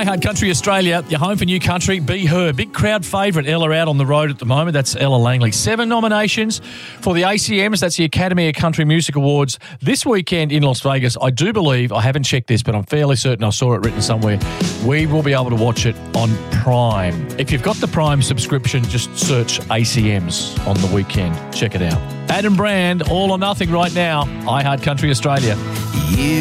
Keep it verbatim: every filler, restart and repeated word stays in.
I Heart Country Australia, your home for new country. Be Her. Big crowd favourite. Ella out on the road at the moment. That's Ella Langley. Seven nominations for the A C Ms. That's the Academy of Country Music Awards this weekend in Las Vegas. I do believe, I haven't checked this, but I'm fairly certain I saw it written somewhere, we will be able to watch it on Prime. If you've got the Prime subscription, just search A C Ms on the weekend. Check it out. Adam Brand, All or Nothing right now. I Heart Country Australia. You